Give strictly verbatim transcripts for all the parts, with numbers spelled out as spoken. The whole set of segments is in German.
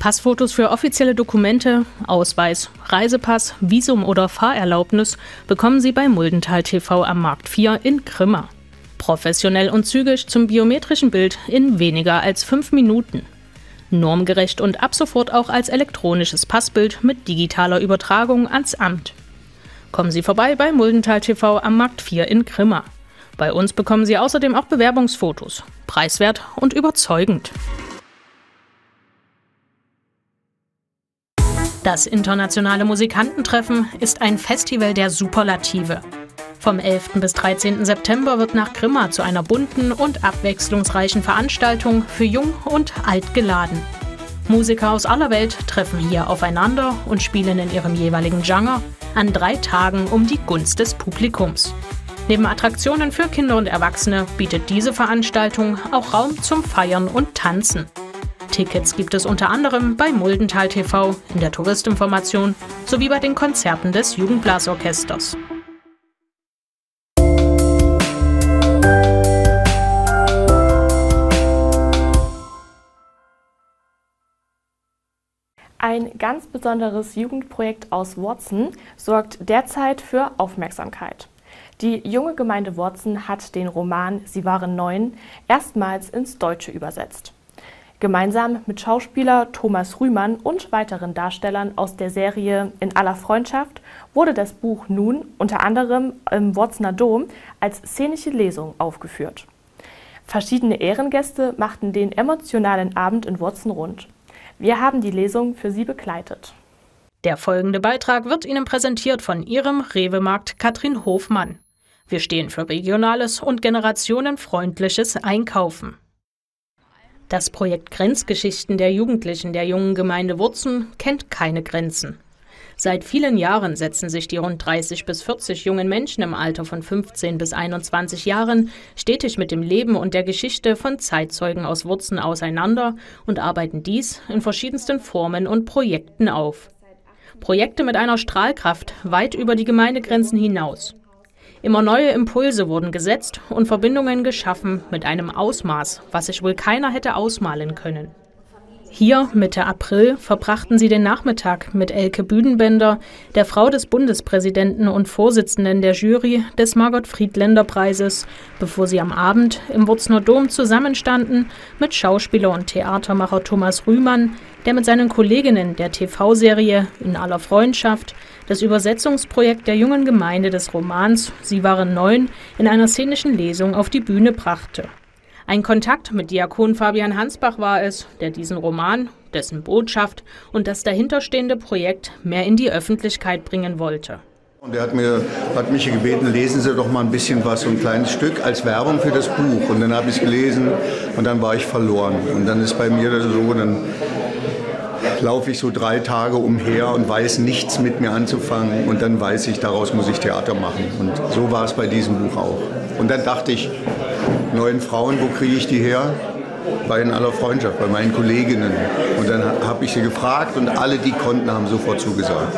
Passfotos für offizielle Dokumente, Ausweis, Reisepass, Visum oder Fahrerlaubnis bekommen Sie bei Muldental T V am Markt vier in Grimma. Professionell und zügig zum biometrischen Bild in weniger als fünf Minuten. Normgerecht und ab sofort auch als elektronisches Passbild mit digitaler Übertragung ans Amt. Kommen Sie vorbei bei Muldental T V am Markt vier in Grimma. Bei uns bekommen Sie außerdem auch Bewerbungsfotos. Preiswert und überzeugend. Das internationale Musikantentreffen ist ein Festival der Superlative. Vom elften bis dreizehnten September wird nach Grimma zu einer bunten und abwechslungsreichen Veranstaltung für Jung und Alt geladen. Musiker aus aller Welt treffen hier aufeinander und spielen in ihrem jeweiligen Genre an drei Tagen um die Gunst des Publikums. Neben Attraktionen für Kinder und Erwachsene bietet diese Veranstaltung auch Raum zum Feiern und Tanzen. Tickets gibt es unter anderem bei Muldental T V, in der Touristinformation sowie bei den Konzerten des Jugendblasorchesters. Ein ganz besonderes Jugendprojekt aus Worzen sorgt derzeit für Aufmerksamkeit. Die junge Gemeinde Worzen hat den Roman Sie waren neun erstmals ins Deutsche übersetzt. Gemeinsam mit Schauspieler Thomas Rühmann und weiteren Darstellern aus der Serie In aller Freundschaft wurde das Buch nun unter anderem im Worzener Dom als szenische Lesung aufgeführt. Verschiedene Ehrengäste machten den emotionalen Abend in Worzen rund. Wir haben die Lesung für Sie begleitet. Der folgende Beitrag wird Ihnen präsentiert von Ihrem Rewe-Markt Katrin Hofmann. Wir stehen für regionales und generationenfreundliches Einkaufen. Das Projekt Grenzgeschichten der Jugendlichen der jungen Gemeinde Worzen kennt keine Grenzen. Seit vielen Jahren setzen sich die rund dreißig bis vierzig jungen Menschen im Alter von fünfzehn bis einundzwanzig Jahren stetig mit dem Leben und der Geschichte von Zeitzeugen aus Worzen auseinander und arbeiten dies in verschiedensten Formen und Projekten auf. Projekte mit einer Strahlkraft weit über die Gemeindegrenzen hinaus. Immer neue Impulse wurden gesetzt und Verbindungen geschaffen mit einem Ausmaß, was sich wohl keiner hätte ausmalen können. Hier, Mitte April, verbrachten sie den Nachmittag mit Elke Büdenbender, der Frau des Bundespräsidenten und Vorsitzenden der Jury des Margot-Friedländer-Preises, bevor sie am Abend im Worzener Dom zusammenstanden mit Schauspieler und Theatermacher Thomas Rühmann, der mit seinen Kolleginnen der T V-Serie In aller Freundschaft das Übersetzungsprojekt der jungen Gemeinde des Romans Sie waren neun in einer szenischen Lesung auf die Bühne brachte. Ein Kontakt mit Diakon Fabian Hansbach war es, der diesen Roman, dessen Botschaft und das dahinterstehende Projekt mehr in die Öffentlichkeit bringen wollte. Und er hat, mir, hat mich gebeten, lesen Sie doch mal ein bisschen was, so ein kleines Stück als Werbung für das Buch. Und dann habe ich es gelesen und dann war ich verloren. Und dann ist bei mir das so, dann laufe ich so drei Tage umher und weiß nichts mit mir anzufangen. Und dann weiß ich, daraus muss ich Theater machen. Und so war es bei diesem Buch auch. Und dann dachte ich, neuen Frauen, wo kriege ich die her? Bei In aller Freundschaft, bei meinen Kolleginnen. Und dann habe ich sie gefragt und alle, die konnten, haben sofort zugesagt.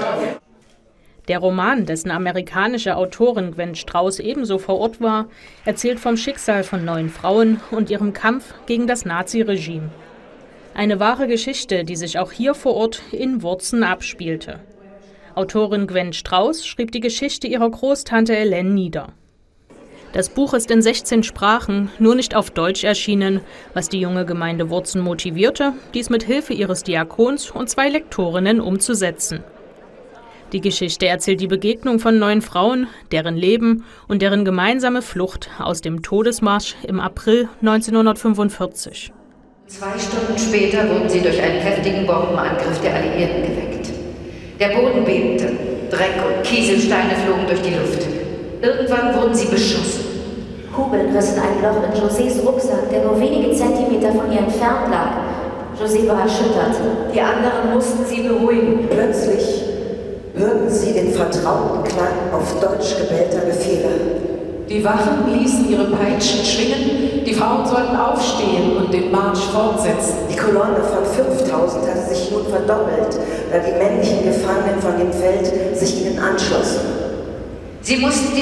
Der Roman, dessen amerikanische Autorin Gwen Strauß ebenso vor Ort war, erzählt vom Schicksal von neun Frauen und ihrem Kampf gegen das Naziregime. Eine wahre Geschichte, die sich auch hier vor Ort in Worzen abspielte. Autorin Gwen Strauß schrieb die Geschichte ihrer Großtante Hélène nieder. Das Buch ist in sechzehn Sprachen, nur nicht auf Deutsch erschienen, was die junge Gemeinde Worzen motivierte, dies mit Hilfe ihres Diakons und zwei Lektorinnen umzusetzen. Die Geschichte erzählt die Begegnung von neun Frauen, deren Leben und deren gemeinsame Flucht aus dem Todesmarsch im April neunzehnhundertfünfundvierzig. Zwei Stunden später wurden sie durch einen heftigen Bombenangriff der Alliierten geweckt. Der Boden bebte, Dreck und Kieselsteine flogen durch die Luft. Irgendwann wurden sie beschossen. Kugeln rissen ein Loch in Josés Rucksack, der nur wenige Zentimeter von ihr entfernt lag. José war erschüttert. Die anderen mussten sie beruhigen. Plötzlich hörten sie den vertrauten Klang auf Deutsch gebellter Befehle. Die Wachen ließen ihre Peitschen schwingen, die Frauen sollten aufstehen und den Marsch fortsetzen. Die Kolonne von fünftausend hatte sich nun verdoppelt, da die männlichen Gefangenen von dem Feld sich ihnen anschlossen. Sie mussten die